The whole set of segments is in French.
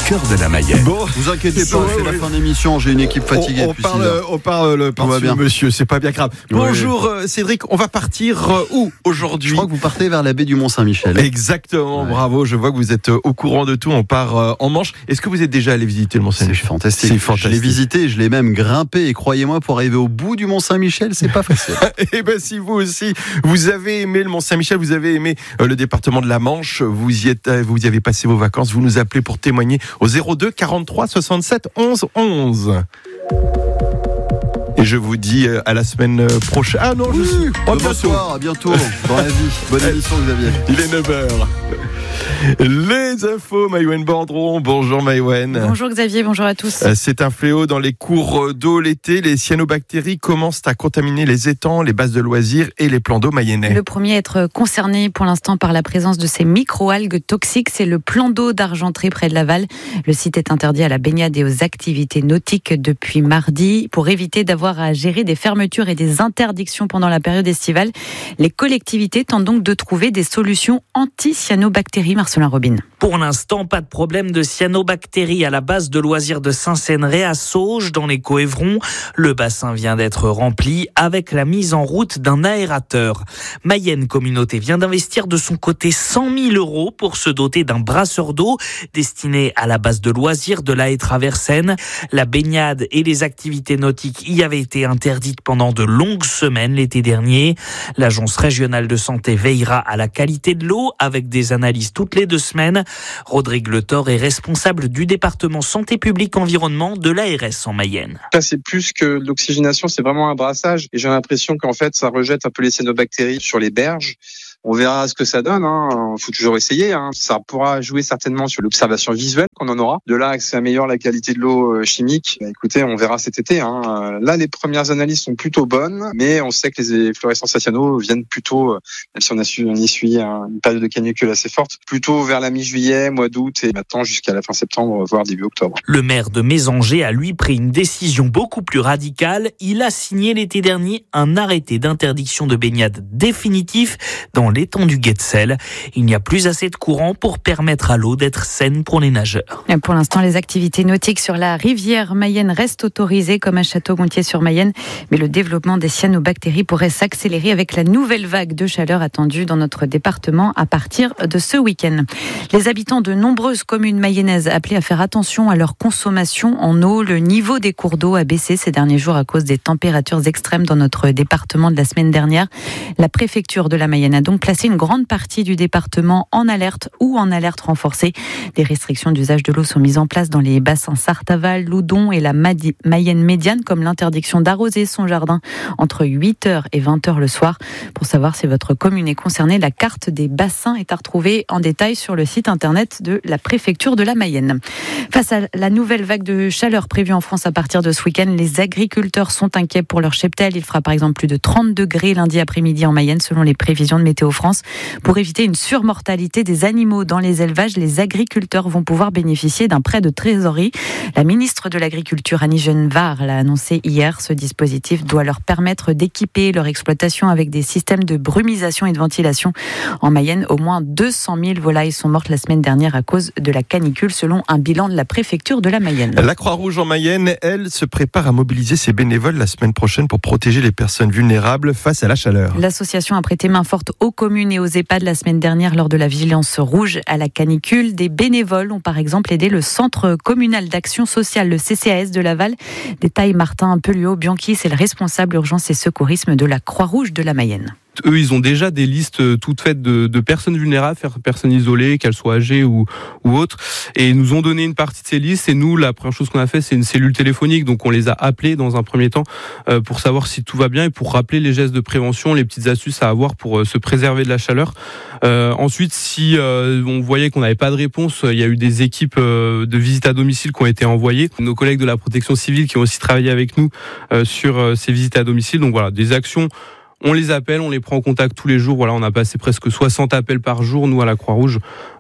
cœur de la Mayenne. Bon, vous inquiétez pas, c'est la fin d'émission, j'ai une équipe fatiguée. On parle par-dessus, monsieur, c'est pas bien grave. Bonjour Cédric, on va partir où aujourd'hui ? Je crois que vous partez vers la baie du Mont-Saint-Michel. Exactement, bravo, je vois que vous êtes au courant de tout, on part en Manche. Est-ce que vous êtes déjà allé visiter le Mont-Saint-Michel ? C'est fantastique. Je l'ai visité, je l'ai même grimpé et croyez-moi, pour arriver au bout du Mont-Saint-Michel, c'est pas facile. Et bien si vous aussi, vous avez aimé le Mont-Saint-Michel, vous avez aimé le département de la Manche, vous y avez passé vos vacances, vous nous appelez pour témoigner au 02 43 67 11 11. Et je vous dis à la semaine prochaine. Ah non, bonsoir, à bientôt dans la vie. Bonne émission Xavier. Il est 9h. Les infos, Maïwen Bordron. Bonjour Maïwen. Bonjour Xavier, bonjour à tous. C'est un fléau dans les cours d'eau l'été. Les cyanobactéries commencent à contaminer les étangs, les bases de loisirs et les plans d'eau mayennais. Le premier à être concerné pour l'instant par la présence de ces micro-algues toxiques, c'est le plan d'eau d'Argentré près de Laval. Le site est interdit à la baignade et aux activités nautiques depuis mardi. Pour éviter d'avoir à gérer des fermetures et des interdictions pendant la période estivale, les collectivités tentent donc de trouver des solutions anti-cyanobactéries. Marcelin Robin. Pour l'instant, pas de problème de cyanobactéries à la base de loisirs de Saint-Céneret à Sauges, dans les Coévrons. Le bassin vient d'être rempli avec la mise en route d'un aérateur. Mayenne Communauté vient d'investir de son côté 100 000 € pour se doter d'un brasseur d'eau destiné à la base de loisirs de la Haye-Traversaine. La baignade et les activités nautiques y avaient été interdites pendant de longues semaines l'été dernier. L'Agence régionale de santé veillera à la qualité de l'eau avec des analyses toutes les 2 semaines. Rodrigue Le Thor est responsable du département santé publique environnement de l'ARS en Mayenne. Ça, c'est plus que l'oxygénation, c'est vraiment un brassage. Et j'ai l'impression qu'en fait, ça rejette un peu les cyanobactéries sur les berges. On verra ce que ça donne. Faut toujours essayer. Ça pourra jouer certainement sur l'observation visuelle qu'on en aura. De là à que ça améliore la qualité de l'eau chimique, écoutez, on verra cet été. Là, les premières analyses sont plutôt bonnes, mais on sait que les fluorescences à cyano viennent plutôt, même si on y suit une période de canicule assez forte, plutôt vers la mi-juillet, mois d'août et maintenant jusqu'à la fin septembre, voire début octobre. Le maire de Mésanger a lui pris une décision beaucoup plus radicale. Il a signé l'été dernier un arrêté d'interdiction de baignade définitif dans l'étang du Guetzel. Il n'y a plus assez de courant pour permettre à l'eau d'être saine pour les nageurs. Et pour l'instant, les activités nautiques sur la rivière Mayenne restent autorisées comme à Château-Gontier-sur-Mayenne, mais le développement des cyanobactéries pourrait s'accélérer avec la nouvelle vague de chaleur attendue dans notre département à partir de ce week-end. Les habitants de nombreuses communes mayennaises appelés à faire attention à leur consommation en eau. Le niveau des cours d'eau a baissé ces derniers jours à cause des températures extrêmes dans notre département de la semaine dernière. La préfecture de la Mayenne a donc placé une grande partie du département en alerte ou en alerte renforcée. Des restrictions d'usage de l'eau sont mises en place dans les bassins Sarthe-Aval, Loudon et la Mayenne médiane, comme l'interdiction d'arroser son jardin entre 8h et 20h le soir. Pour savoir si votre commune est concernée, la carte des bassins est à retrouver en détail sur le site internet de la préfecture de la Mayenne. Face à la nouvelle vague de chaleur prévue en France à partir de ce week-end, les agriculteurs sont inquiets pour leur cheptel. Il fera par exemple plus de 30 degrés lundi après-midi en Mayenne selon les prévisions de Météo France. Pour éviter une surmortalité des animaux dans les élevages, les agriculteurs vont pouvoir bénéficier d'un prêt de trésorerie. La ministre de l'Agriculture, Annie Genevard, l'a annoncé hier. Ce dispositif doit leur permettre d'équiper leur exploitation avec des systèmes de brumisation et de ventilation. En Mayenne, au moins 200 000 volailles sont mortes la semaine dernière à cause de la canicule, selon un bilan de la préfecture de la Mayenne. La Croix-Rouge en Mayenne, elle, se prépare à mobiliser ses bénévoles la semaine prochaine pour protéger les personnes vulnérables face à la chaleur. L'association a prêté main forte aux communes et aux EHPAD la semaine dernière lors de la vigilance rouge à la canicule. Des bénévoles ont par exemple aidé le Centre communal d'action sociale, le CCAS de Laval. Détail Martin Pelluot-Bianchi, c'est le responsable urgence et secourisme de la Croix-Rouge de la Mayenne. Eux, ils ont déjà des listes toutes faites de personnes vulnérables, personnes isolées, qu'elles soient âgées ou autres. Et ils nous ont donné une partie de ces listes. Et nous, la première chose qu'on a fait, c'est une cellule téléphonique. Donc, on les a appelés dans un premier temps pour savoir si tout va bien et pour rappeler les gestes de prévention, les petites astuces à avoir pour se préserver de la chaleur. Ensuite, si on voyait qu'on n'avait pas de réponse, il y a eu des équipes de visite à domicile qui ont été envoyées. Nos collègues de la protection civile qui ont aussi travaillé avec nous sur ces visites à domicile. Donc voilà, des actions. On les appelle, on les prend en contact tous les jours. Voilà, on a passé presque 60 appels par jour, nous, à la Croix-Rouge,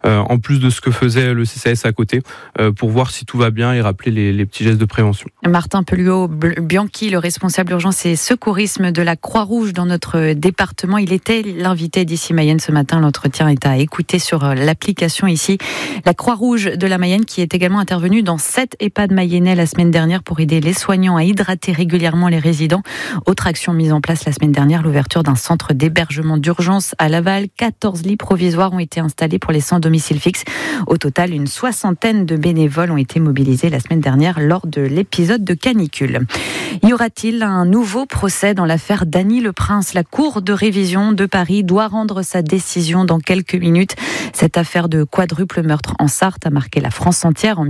en plus de ce que faisait le CCAS à côté, pour voir si tout va bien et rappeler les petits gestes de prévention. Martin Pelluot-Bianchi, le responsable urgence et secourisme de la Croix-Rouge dans notre département, il était l'invité d'ici Mayenne ce matin. L'entretien est à écouter sur l'application ici. La Croix-Rouge de la Mayenne qui est également intervenue dans 7 EHPAD mayennais la semaine dernière pour aider les soignants à hydrater régulièrement les résidents. Autre action mise en place la semaine dernière, l'ouverture d'un centre d'hébergement d'urgence à Laval. 14 lits provisoires ont été installés pour les sans domicile fixe. Au total, une 60aine de bénévoles ont été mobilisés la semaine dernière lors de l'épisode de canicule. Y aura-t-il un nouveau procès dans l'affaire Dany Le Prince ? La Cour de révision de Paris doit rendre sa décision dans quelques minutes. Cette affaire de quadruple meurtre en Sarthe a marqué la France entière en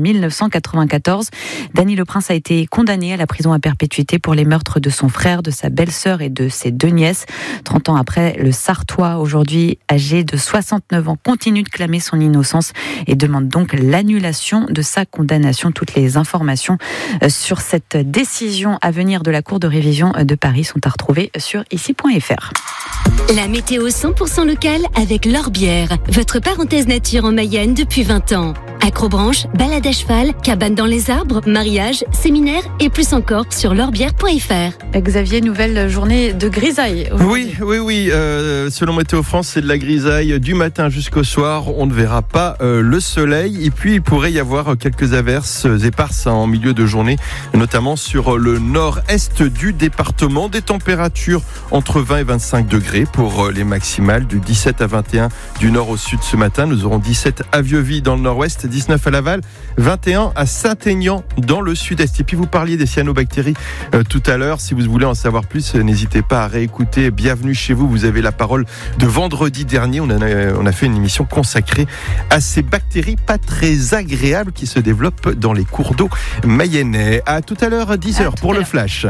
1994. Dany Le Prince a été condamné à la prison à perpétuité pour les meurtres de son frère, de sa belle-sœur et de ses 2 nièces. 30 ans après, le Sartois, aujourd'hui âgé de 69 ans, continue de clamer son innocence et demande donc l'annulation de sa condamnation. Toutes les informations sur cette décision à venir de la Cour de révision de Paris sont à retrouver sur ici.fr. La météo 100% locale avec L'Orbière, votre parenthèse nature en Mayenne depuis 20 ans. Acrobranche, balade à cheval, cabane dans les arbres, mariage, séminaire et plus encore sur l'orbière.fr. Xavier, nouvelle journée de grisaille aujourd'hui. Oui. Selon Météo France, c'est de la grisaille du matin jusqu'au soir. On ne verra pas le soleil. Et puis, il pourrait y avoir quelques averses éparses en milieu de journée, notamment sur le nord-est du département. Des températures entre 20 et 25 degrés pour les maximales, du 17 à 21 du nord au sud ce matin. Nous aurons 17 à Vieux-Vy dans le nord-ouest, 19 à Laval, 21 à Saint-Aignan dans le sud-est. Et puis vous parliez des cyanobactéries tout à l'heure. Si vous voulez en savoir plus, n'hésitez pas à réécouter Bienvenue chez vous. Vous avez la parole de vendredi dernier. On a fait une émission consacrée à ces bactéries pas très agréables qui se développent dans les cours d'eau mayennais. À tout à l'heure, 10h pour le flash.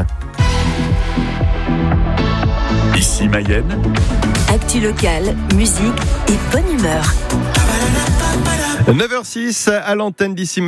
Ici Mayenne. Actu locale, musique et bonne humeur. 9h06 à l'antenne d'ici.